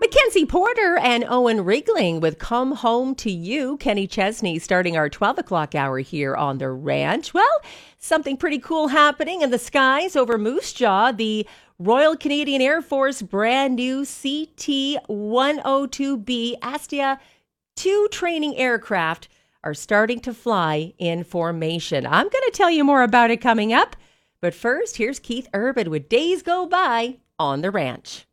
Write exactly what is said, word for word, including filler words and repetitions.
Mackenzie Porter and Owen Rigling with Come Home to You. Kenny Chesney starting our twelve o'clock hour here on the ranch. Well, something pretty cool happening in the skies over Moose Jaw. The Royal Canadian Air Force brand new C T one oh two B Astia two training aircraft are starting to fly in formation. I'm going to tell you more about it coming up. But first, here's Keith Urban with Days Go By on the Ranch.